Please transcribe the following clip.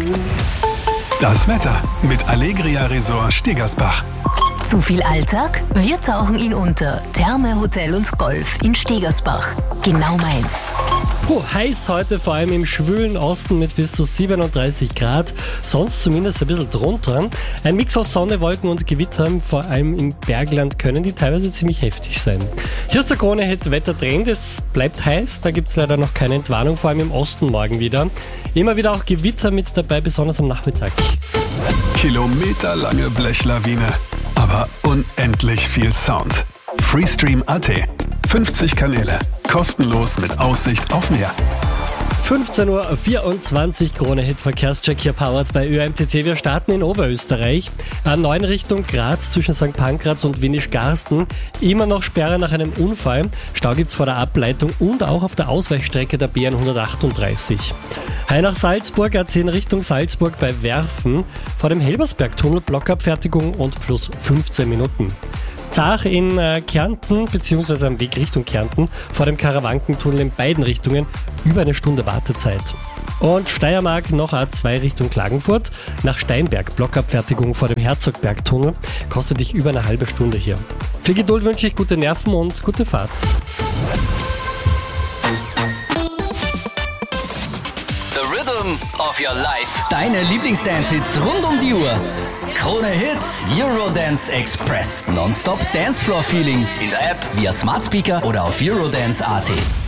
Das Wetter mit Allegria Resort Stegersbach. Zu viel Alltag? Wir tauchen ihn unter. Therme, Hotel und Golf in Stegersbach. Genau meins. Heiß heute, vor allem im schwülen Osten mit bis zu 37 Grad. Sonst zumindest ein bisschen drunter. Ein Mix aus Sonne, Wolken und Gewittern, vor allem im Bergland, können die teilweise ziemlich heftig sein. Hier ist der Krone-Hit Wettertrend. Es bleibt heiß, da gibt es leider noch keine Entwarnung, vor allem im Osten morgen wieder. Immer wieder auch Gewitter mit dabei, besonders am Nachmittag. Kilometerlange Blechlawine, aber unendlich viel Sound. Freestream.at. 50 Kanäle. Kostenlos mit Aussicht auf Meer. 15.24 Uhr, Krone-Hit Verkehrscheck hier powered bei ÖMTT. Wir starten in Oberösterreich. A9 Richtung Graz zwischen St. Pankraz und Windisch-Garsten. Immer noch Sperre nach einem Unfall. Stau gibt's vor der Ableitung und auch auf der Ausweichstrecke der BN 138. Heim nach Salzburg, A10 Richtung Salzburg bei Werfen. Vor dem Helbersberg-Tunnel Blockabfertigung und plus 15 Minuten. Zach in Kärnten, beziehungsweise am Weg Richtung Kärnten, vor dem Karawankentunnel in beiden Richtungen, über eine Stunde Wartezeit. Und Steiermark noch A2 Richtung Klagenfurt, nach Steinberg, Blockabfertigung vor dem Herzogbergtunnel, kostet dich über eine halbe Stunde hier. Viel Geduld wünsche ich, gute Nerven und gute Fahrt. The Rhythm of Your Life. Deine Lieblingsdance-Hits rund um die Uhr. Krone-Hits, Eurodance Express. Non-Stop Dancefloor-Feeling. In der App, via Smart Speaker oder auf Eurodance.at.